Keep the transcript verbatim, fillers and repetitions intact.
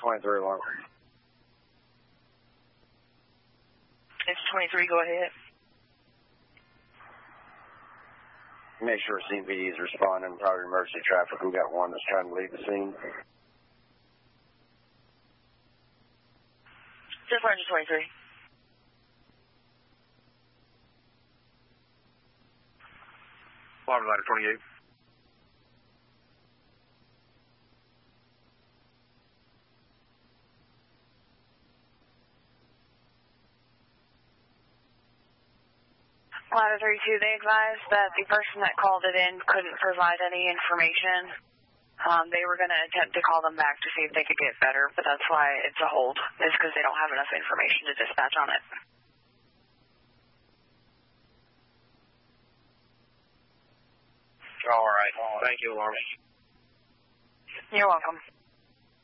twenty-three alarm. It's twenty-three, go ahead. Make sure C P D is responding. Probably emergency traffic. We got one that's trying to leave the scene. Just Sergeant twenty-three. Alarm ladder twenty-eight. Ladder thirty-two, they advised that the person that called it in couldn't provide any information. Um, they were going to attempt to call them back to see if they could get better, but that's why it's a hold. It's because they don't have enough information to dispatch on it. All right. Thank you, alarm. You're welcome.